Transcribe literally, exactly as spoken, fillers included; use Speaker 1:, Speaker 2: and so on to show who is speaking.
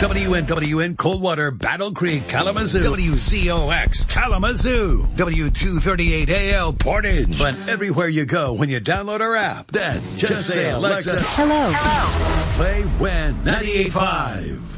Speaker 1: W N W N Coldwater, Battle Creek, Kalamazoo. W Z O X Kalamazoo. W two thirty-eight A L Portage. But everywhere you go when you download our app, then just, just say, Alexa,
Speaker 2: hello. Hello.
Speaker 1: Play When ninety-eight point five.